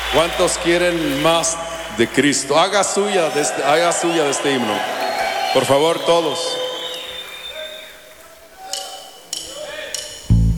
¿Cuántos quieren más de Cristo? Haga suya de este himno. Por favor, todos.